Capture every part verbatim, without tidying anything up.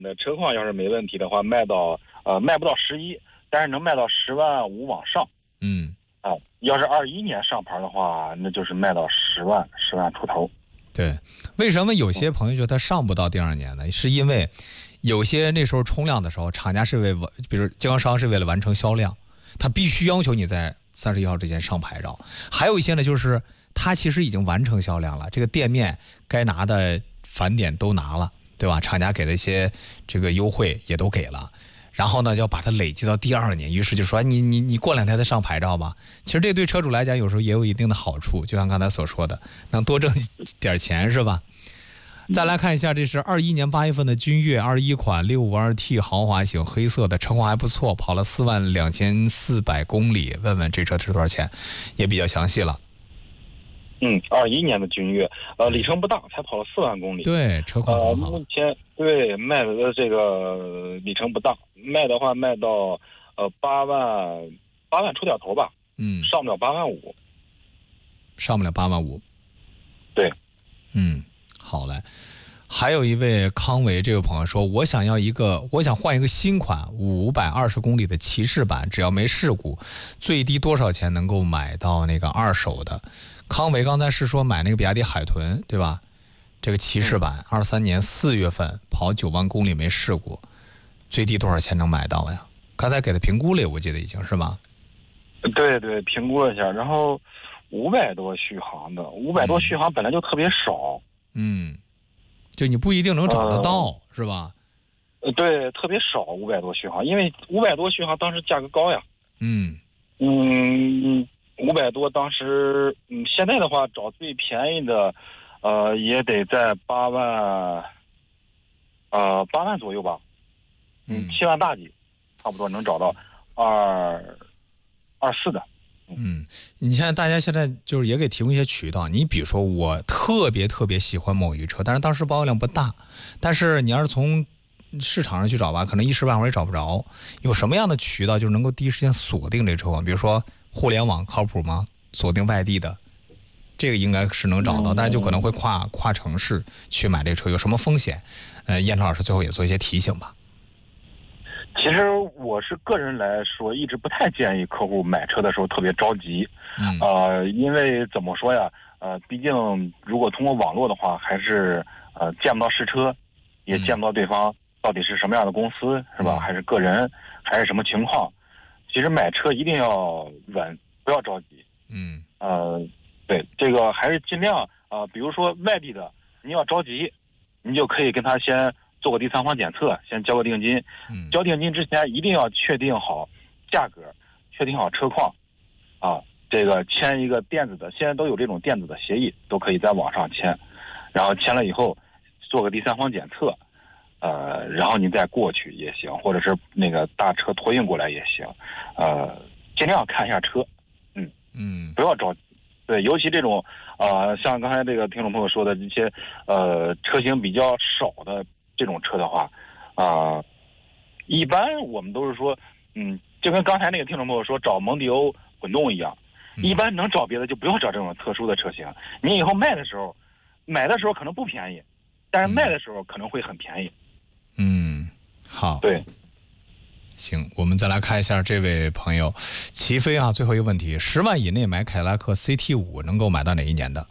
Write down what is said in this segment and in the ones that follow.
那车况要是没问题的话，卖到呃卖不到十一，但是能卖到十万五往上。 嗯， 啊，要是二一年上牌的话，那就是卖到十万十万出头。 对，为什么有些朋友觉得他上不到第二年呢？是因为有些那时候冲量的时候，厂家是为比如经销商是为了完成销量，他必须要求你在三十一号之前上牌照。还有一些呢，就是他其实已经完成销量了，这个店面该拿的返点都拿了，对吧？厂家给的一些这个优惠也都给了，然后呢，要把它累积到第二年，于是就说你你你过两天再上牌照吧。其实这对车主来讲，有时候也有一定的好处，就像刚才所说的，能多挣点钱，是吧？再来看一下，这是二一年八月份的君越二一款六五二 T 豪华型，黑色的，车况还不错，跑了四万两千四百公里。问问这车是多少钱？也比较详细了。 嗯，二一年的君越，呃，里程不大，才跑了四万公里。 对，车况很好。 呃、目前对卖的这个里程不大，卖的话卖到呃八万八万出点头吧。 嗯， 上不了八万五。 上不了八万五。 对， 嗯，好嘞。还有一位康维这位朋友说，我想要一个，我想换一个新款五百二十公里的骑士版，只要没事故，最低多少钱能够买到那个二手的？康维刚才是说买那个比亚迪海豚，对吧？这个骑士版，二三年四月份跑九万公里没事故，最低多少钱能买到呀？刚才给的评估了，我记得已经是吗？ 对对，评估了一下，然后五百多续航的，五百多续航本来就特别少， 嗯，就你不一定能找得到， 呃、 是吧？ 呃，对，特别少，五百多续航，因为五百多续航当时价格高呀。 嗯嗯。五百多，当时嗯，现在的话找最便宜的，呃，也得在八万，呃，八万左右吧，嗯，七万大几，差不多能找到二二四的。 嗯，你现在大家现在就是也给提供一些渠道，你比如说我特别特别喜欢某一车，但是当时保有量不大，但是你要是从市场上去找吧，可能一时半会儿也找不着。有什么样的渠道就是能够第一时间锁定这车况？比如说互联网靠谱吗？锁定外地的，这个应该是能找到，但是就可能会跨跨城市去买这车，有什么风险？呃，燕超老师最后也做一些提醒吧。 其实我是个人来说，一直不太建议客户买车的时候特别着急， 嗯， 呃，因为怎么说呀，呃，毕竟如果通过网络的话，还是呃见不到实车，也见不到对方到底是什么样的公司，是吧？还是个人，还是什么情况？其实买车一定要稳，不要着急。 嗯， 呃，对，这个还是尽量呃，比如说外地的，你要着急，你就可以跟他先做个第三方检测，先交个定金。 嗯， 交定金之前一定要确定好价格，确定好车况，啊，这个签一个电子的，现在都有这种电子的协议，都可以在网上签，然后签了以后做个第三方检测。呃，然后你再过去也行，或者是那个大车托运过来也行，呃，尽量看一下车，嗯嗯， 不要着急，对，尤其这种呃，像刚才这个听众朋友说的这些呃车型比较少的这种车的话，啊、呃，一般我们都是说，嗯，就跟刚才那个听众朋友说找蒙迪欧混动一样，一般能找别的就不要找这种特殊的车型，你以后卖的时候，买的时候可能不便宜，但是卖的时候可能会很便宜。 嗯，好， 对， 行，我们再来看一下这位朋友齐飞啊，最后一个问题，十万以内买凯迪拉克 C T 五能够买到哪一年的？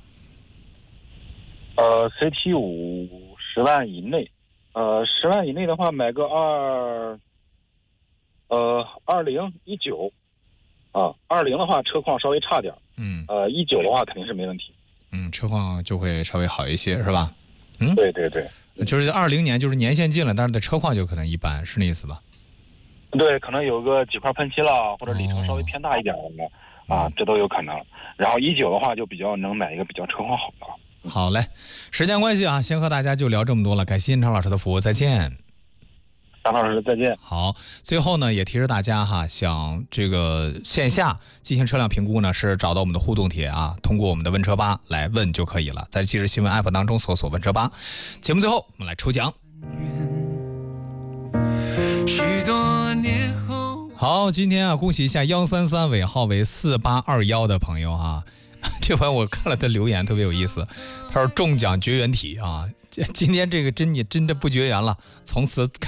呃 ，C T 五十万以内，呃，十万以内的话买个二，呃，二零一九，啊，二零的话车况稍微差点， 嗯， 呃，一九的话肯定是没问题， 嗯，车况就会稍微好一些，是吧？嗯， 对对对。 就是二零年，就是年限近了，但是的车况就可能一般，是那意思吧？ 对，可能有个几块喷漆了，或者里程稍微偏大一点的、哦、啊，这都有可能。然后一九的话，就比较能买一个比较车况好的。 嗯、好嘞，时间关系啊，先和大家就聊这么多了，感谢燕超老师的服务，再见。 张老师再见。 好，最后呢也提示大家哈，想这个线下进行车辆评估呢，是找到我们的互动帖啊，通过我们的问车吧来问就可以了，在即时新闻 app 当中搜索问车吧。节目最后我们来抽奖。好，今天啊恭喜一下幺三三尾号为四八二一的朋友啊，这回我看了他留言特别有意思，他说中奖绝缘体啊，今天这个真也真的不绝缘了，从此开